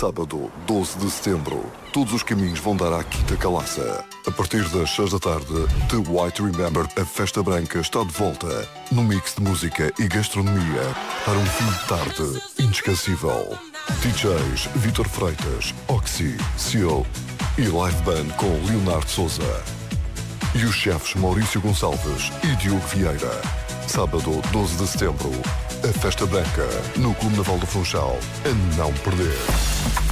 Sábado, 12 de setembro, todos os caminhos vão dar à Quinta Calaça. A partir das 6 da tarde, The White Remember, a Festa Branca está de volta, no mix de música e gastronomia, para um fim de tarde inesquecível. DJs Vitor Freitas, Oxy, Seal e Live Band com Leonardo Souza. E os chefes Maurício Gonçalves e Diogo Vieira. Sábado, 12 de setembro, a Festa Branca, no Clube Naval do Funchal. A não perder.